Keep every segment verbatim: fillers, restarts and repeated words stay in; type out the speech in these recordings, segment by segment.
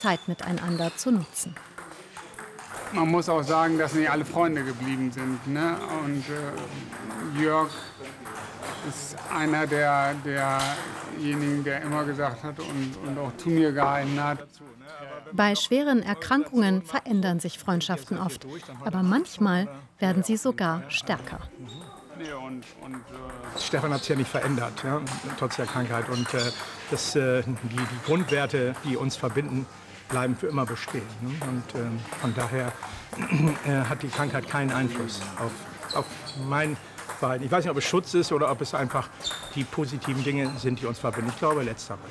Zeit miteinander zu nutzen. Man muss auch sagen, dass nicht alle Freunde geblieben sind. Ne? Und äh, Jörg ist einer der, derjenigen, der immer gesagt hat und, und auch zu mir gehalten hat. Bei schweren Erkrankungen verändern sich Freundschaften oft, aber manchmal werden sie sogar stärker. Und, und, äh Stefan hat sich ja nicht verändert, ja, trotz der Krankheit. Und äh, das, äh, die, die Grundwerte, die uns verbinden, bleiben für immer bestehen. Ne? Und äh, von daher äh, hat die Krankheit keinen Einfluss auf, auf mein Verhalten. Ich weiß nicht, ob es Schutz ist oder ob es einfach die positiven Dinge sind, die uns verbinden. Ich glaube, letzteres.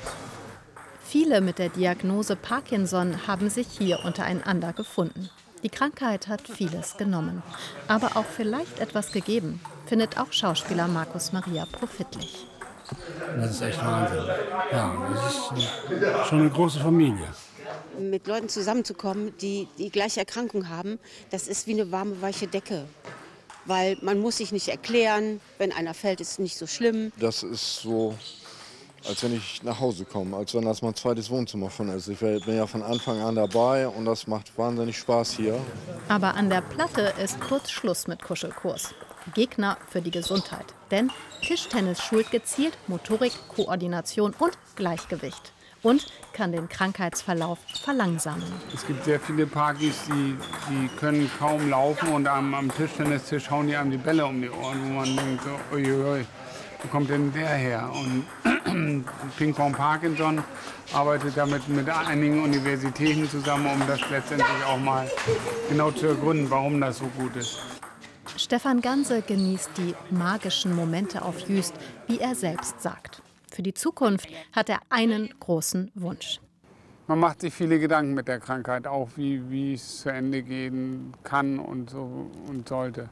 Viele mit der Diagnose Parkinson haben sich hier untereinander gefunden. Die Krankheit hat vieles genommen, aber auch vielleicht etwas gegeben, findet auch Schauspieler Markus Maria Profitlich. Das ist echt Wahnsinn. Ja, das ist schon eine große Familie. Mit Leuten zusammenzukommen, die die gleiche Erkrankung haben, das ist wie eine warme, weiche Decke. Weil man muss sich nicht erklären, wenn einer fällt, ist es nicht so schlimm. Das ist so, als wenn ich nach Hause komme, als wenn das mein zweites Wohnzimmer von ist. Ich bin ja von Anfang an dabei und das macht wahnsinnig Spaß hier. Aber an der Platte ist kurz Schluss mit Kuschelkurs. Gegner für die Gesundheit. Denn Tischtennis schult gezielt Motorik, Koordination und Gleichgewicht. Und kann den Krankheitsverlauf verlangsamen. Es gibt sehr viele Parkis, die, die können kaum laufen und am, am Tischtennistisch hauen die einem die Bälle um die Ohren, wo man denkt, so, uiuiui, wo kommt denn der her? Und Ping-Pong Parkinson arbeitet damit mit einigen Universitäten zusammen, um das letztendlich auch mal genau zu ergründen, warum das so gut ist. Stefan Ganse genießt die magischen Momente auf Jüst, wie er selbst sagt. Für die Zukunft hat er einen großen Wunsch. Man macht sich viele Gedanken mit der Krankheit, auch wie, wie es zu Ende gehen kann und, so, und sollte.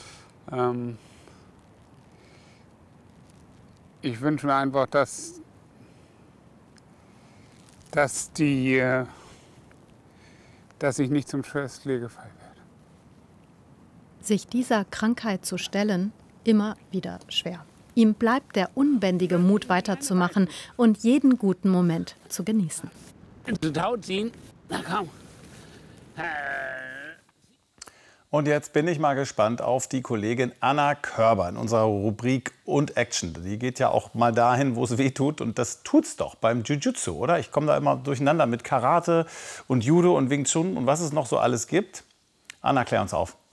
Ähm ich wünsche mir einfach, dass, dass, die, äh, dass ich nicht zum Schwerstpflegefall werde. Sich dieser Krankheit zu stellen, immer wieder schwer. Ihm bleibt der unbändige Mut, weiterzumachen und jeden guten Moment zu genießen. Na komm. Und jetzt bin ich mal gespannt auf die Kollegin Anna Körber in unserer Rubrik und Action. Die geht ja auch mal dahin, wo es weh tut. Und das tut's doch beim Jiu-Jitsu, oder? Ich komme da immer durcheinander mit Karate und Judo und Wing Chun und was es noch so alles gibt. Anna, klär uns auf.